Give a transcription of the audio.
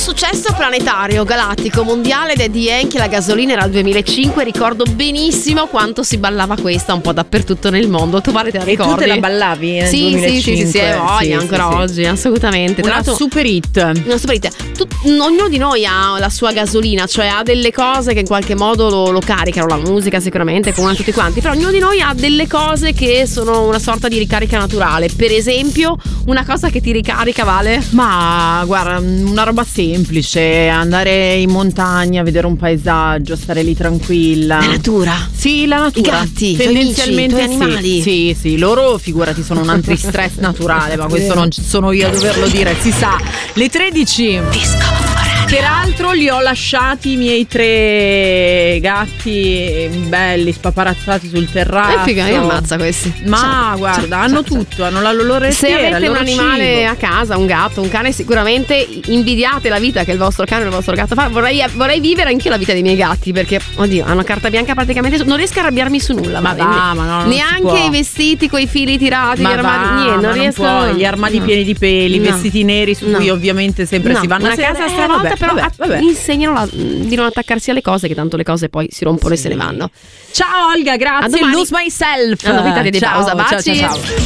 successo planetario, galattico, mondiale ed Eddie Yankee, la gasolina era il 2005, ricordo benissimo quanto si ballava questa un po' dappertutto nel mondo. Tu Vale, te la ricordi? E tu te la ballavi nel sì, 2005? Sì, voglia, ancora oggi, assolutamente. Una super hit. Una super hit. Ognuno di noi ha la sua gasolina, cioè ha delle cose che in qualche modo lo caricano, la musica sicuramente, come tutti quanti, però ognuno di noi ha delle cose che sono una sorta di ricarica naturale. Per esempio, una cosa che ti ricarica, Vale? Ma guarda, una roba semplice, andare in montagna, vedere un paesaggio, stare lì tranquilla. La natura? Sì, la natura. I gatti, tendenzialmente i tuoi animali. Sì, loro figurati sono un antistress naturale, ma questo non sono io a doverlo dire, si sa. Le 13. Peraltro li ho lasciati i miei 3 gatti belli spaparazzati sul terrazzo. Figa, io ammazza questi. Ma guarda, hanno tutto, hanno la loro Se avete un animale cibo a casa, un gatto, un cane, sicuramente invidiate la vita che il vostro cane o il vostro gatto fa. Vorrei vivere anch'io la vita dei miei gatti, perché oddio, hanno carta bianca praticamente. Non riesco a arrabbiarmi su nulla. Ma no, neanche i vestiti coi fili tirati, ma gli armadi, niente, non riesco. Gli armadi pieni di peli, vestiti neri su cui ovviamente sempre si vanno a casa stavolta, però insegnano di non attaccarsi alle cose, che tanto le cose poi si rompono e se ne vanno. Ciao Olga, grazie. Lose Myself. Ciao, pausa, baci. Ciao.